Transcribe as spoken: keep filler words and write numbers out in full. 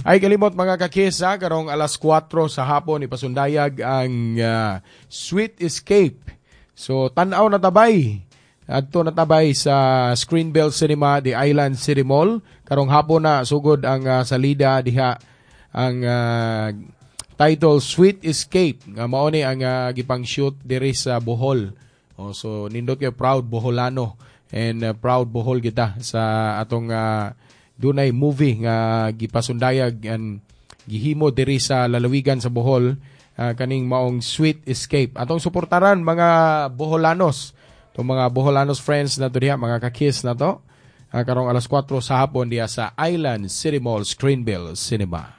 Ay kalimot mga kakis ha, karong alas kwatro sa hapon ipasundayag ang uh, Sweet Escape. So tan-aw na tabay. Adto na tabay sa Screenbell Cinema, the Island City Mall. Karong hapon na sugod ang uh, salida diha ang uh, title Sweet Escape. Nga mao ni ang uh, gipang shoot diri sa Bohol. Oh, so nindot kay proud Boholano and uh, proud Bohol kita sa atong uh, dunay movie nga gipasundayag and gihimo diri sa lalawigan sa Bohol, uh, kaning maong Sweet Escape. Atong suportaran mga Boholanos, itong mga Boholanos friends na to diha, mga kakis na to, uh, karong alas kwatro sa hapon diha sa Island City Mall, Screenbell Cinema.